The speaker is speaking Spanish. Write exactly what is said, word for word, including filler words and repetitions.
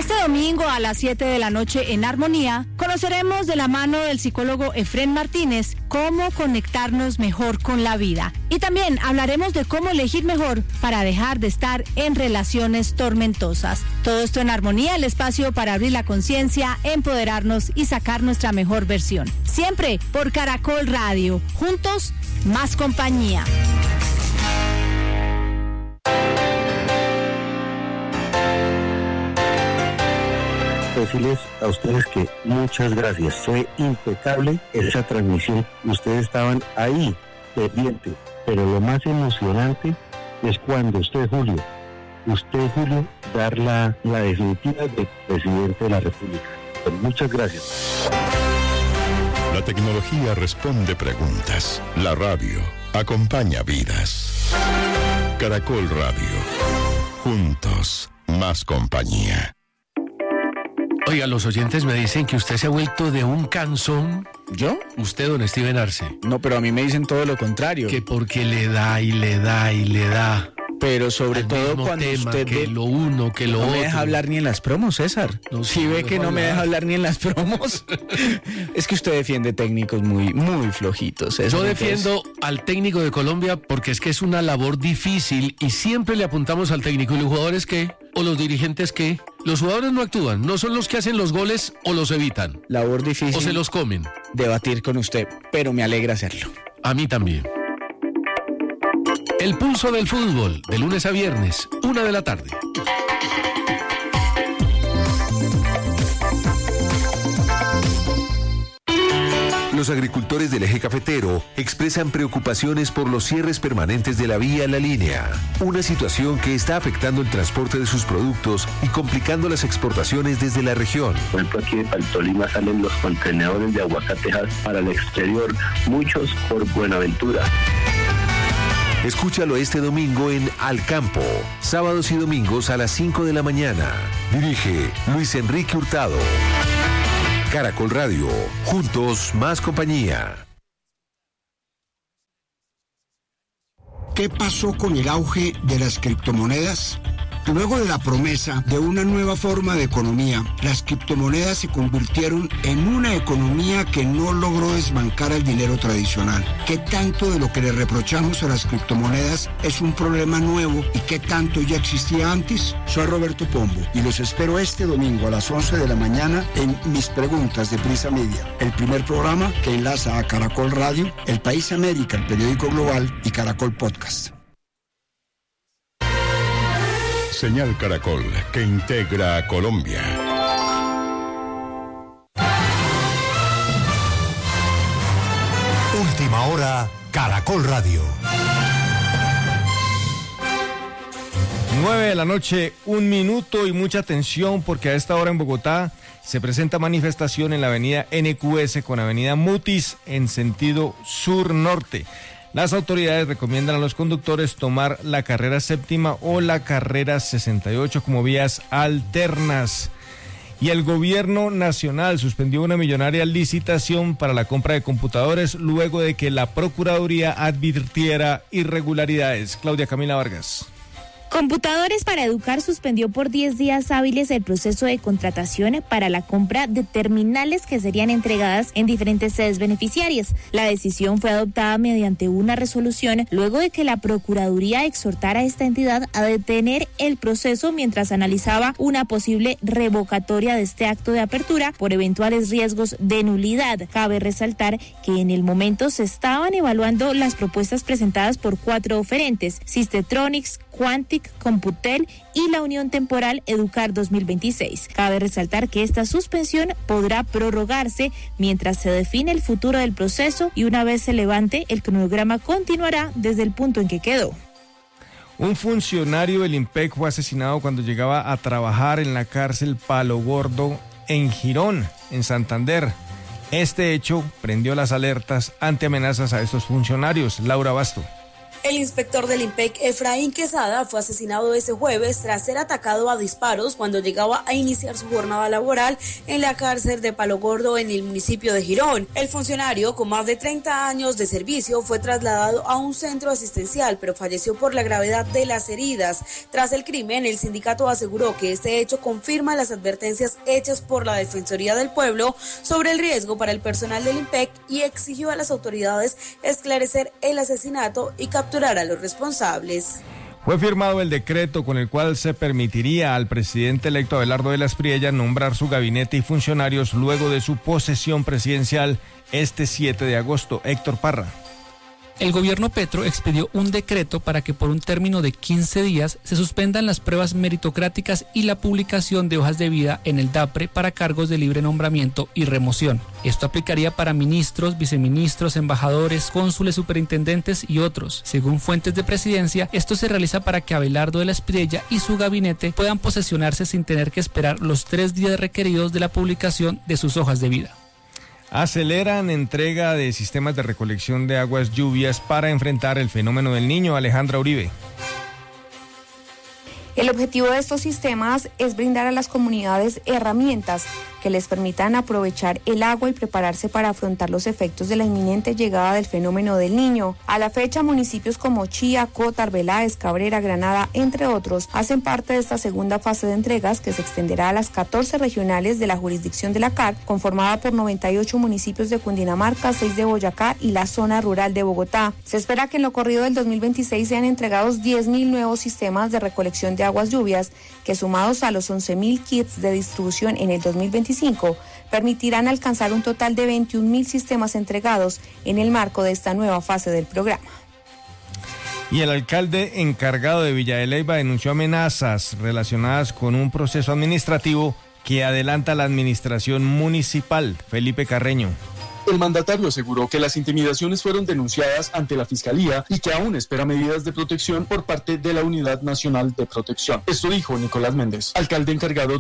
Este domingo a las siete de la noche en Armonía, conoceremos de la mano del psicólogo Efrén Martínez cómo conectarnos mejor con la vida. Y también hablaremos de cómo elegir mejor para dejar de estar en relaciones tormentosas. Todo esto en Armonía, el espacio para abrir la conciencia, empoderarnos y sacar nuestra mejor versión. Siempre por Caracol Radio. Juntos, más compañía. Decirles a ustedes que muchas gracias, fue impecable esa transmisión, ustedes estaban ahí, pendientes, pero lo más emocionante es cuando usted, Julio, usted, Julio, dar la, la definitiva de presidente de la República. Pues muchas gracias. La tecnología responde preguntas, la radio acompaña vidas. Caracol Radio, juntos, más compañía. Oiga, los oyentes me dicen que usted se ha vuelto de un cansón. ¿Yo? Usted, don Steven Arce. No, pero a mí me dicen todo lo contrario. Que porque le da y le da y le da. Pero sobre Al todo mismo cuando tema, usted que ve... lo uno, que lo no otro. me deja hablar ni en las promos, César. No, si sí, ve no que no hablar. me deja hablar ni en las promos. Es que usted defiende técnicos muy, muy flojitos, César. Yo entonces... defiendo al técnico de Colombia porque es que es una labor difícil y siempre le apuntamos al técnico. ¿Y los jugadores qué? ¿O los dirigentes qué? Los jugadores no actúan, no son los que hacen los goles o los evitan. Labor difícil. O se los comen. Debatir con usted, pero me alegra hacerlo. A mí también. El pulso del fútbol, de lunes a viernes, una de la tarde. Los agricultores del eje cafetero expresan preocupaciones por los cierres permanentes de la vía La Línea, una situación que está afectando el transporte de sus productos y complicando las exportaciones desde la región. Por ejemplo, aquí de Tolima salen los contenedores de aguacatejas para el exterior, muchos por Buenaventura. Escúchalo este domingo en Al Campo, sábados y domingos a las cinco de la mañana. Dirige Luis Enrique Hurtado. Caracol Radio, juntos más compañía. ¿Qué pasó con el auge de las criptomonedas? Luego de la promesa de una nueva forma de economía, las criptomonedas se convirtieron en una economía que no logró desbancar al dinero tradicional. ¿Qué tanto de lo que le reprochamos a las criptomonedas es un problema nuevo y qué tanto ya existía antes? Soy Roberto Pombo y los espero este domingo a las once de la mañana en Mis Preguntas de Prisa Media, el primer programa que enlaza a Caracol Radio, El País América, el periódico global y Caracol Podcast. Señal Caracol, que integra a Colombia. Última hora, Caracol Radio. Nueve de la noche, un minuto y mucha atención porque a esta hora en Bogotá se presenta manifestación en la avenida N Q S con avenida Mutis en sentido sur-norte. Las autoridades recomiendan a los conductores tomar la carrera séptima o la carrera sesenta y ocho como vías alternas. Y el gobierno nacional suspendió una millonaria licitación para la compra de computadores luego de que la Procuraduría advirtiera irregularidades. Claudia Camila Vargas. Computadores para Educar suspendió por diez días hábiles el proceso de contratación para la compra de terminales que serían entregadas en diferentes sedes beneficiarias. La decisión fue adoptada mediante una resolución luego de que la Procuraduría exhortara a esta entidad a detener el proceso mientras analizaba una posible revocatoria de este acto de apertura por eventuales riesgos de nulidad. Cabe resaltar que en el momento se estaban evaluando las propuestas presentadas por cuatro oferentes: Systetronics, Quantic, Computel y la Unión Temporal Educar dos mil veintiséis. Cabe resaltar que esta suspensión podrá prorrogarse mientras se define el futuro del proceso y una vez se levante, el cronograma continuará desde el punto en que quedó. Un funcionario del IMPEC fue asesinado cuando llegaba a trabajar en la cárcel Palo Gordo en Girón, en Santander. Este hecho prendió las alertas ante amenazas a estos funcionarios. Laura Basto. El inspector del IMPEC, Efraín Quesada, fue asesinado ese jueves tras ser atacado a disparos cuando llegaba a iniciar su jornada laboral en la cárcel de Palo Gordo en el municipio de Girón. El funcionario, con más de treinta años de servicio, fue trasladado a un centro asistencial, pero falleció por la gravedad de las heridas. Tras el crimen, el sindicato aseguró que este hecho confirma las advertencias hechas por la Defensoría del Pueblo sobre el riesgo para el personal del IMPEC y exigió a las autoridades esclarecer el asesinato y capturar a los responsables. Fue firmado el decreto con el cual se permitiría al presidente electo Abelardo de la Espriella nombrar su gabinete y funcionarios luego de su posesión presidencial este siete de agosto. Héctor Parra. El gobierno Petro expidió un decreto para que por un término de quince días se suspendan las pruebas meritocráticas y la publicación de hojas de vida en el DAPRE para cargos de libre nombramiento y remoción. Esto aplicaría para ministros, viceministros, embajadores, cónsules, superintendentes y otros. Según fuentes de presidencia, esto se realiza para que Abelardo de la Espriella y su gabinete puedan posesionarse sin tener que esperar los tres días requeridos de la publicación de sus hojas de vida. Aceleran entrega de sistemas de recolección de aguas lluvias para enfrentar el fenómeno del Niño. Alejandra Uribe. El objetivo de estos sistemas es brindar a las comunidades herramientas que les permitan aprovechar el agua y prepararse para afrontar los efectos de la inminente llegada del fenómeno del Niño. A la fecha, municipios como Chía, Cota, Arbeláez, Cabrera, Granada, entre otros, hacen parte de esta segunda fase de entregas que se extenderá a las catorce regionales de la jurisdicción de la C A R, conformada por noventa y ocho municipios de Cundinamarca, seis de Boyacá y la zona rural de Bogotá. Se espera que en lo corrido del dos mil veintiséis sean entregados diez mil nuevos sistemas de recolección de aguas lluvias, que sumados a los once mil kits de distribución en el dos mil veinticinco, permitirán alcanzar un total de veintiún mil sistemas entregados en el marco de esta nueva fase del programa. Y el alcalde encargado de Villa de Leyva denunció amenazas relacionadas con un proceso administrativo que adelanta la administración municipal. Felipe Carreño. El mandatario aseguró que las intimidaciones fueron denunciadas ante la Fiscalía y que aún espera medidas de protección por parte de la Unidad Nacional de Protección. Esto dijo Nicolás Méndez, alcalde encargado